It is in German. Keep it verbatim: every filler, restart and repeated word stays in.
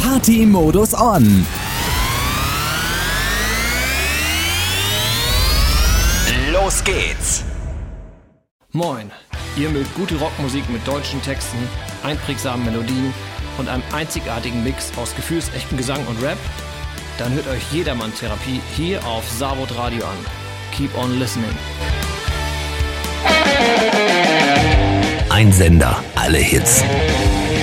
Party-Modus on. Los geht's. Moin, ihr mögt gute Rockmusik mit deutschen Texten, einprägsamen Melodien und einem einzigartigen Mix aus gefühlsechtem Gesang und Rap? Dann hört euch Jedermann-Therapie hier auf Savod Radio an. Keep on listening. Ein Sender, alle Hits.